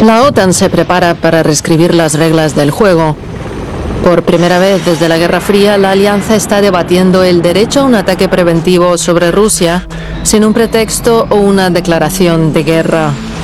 La OTAN se prepara para reescribir las reglas del juego. Por primera vez desde la Guerra Fría, la alianza está debatiendo el derecho a un ataque preventivo sobre Rusia sin un pretexto o una declaración de guerra.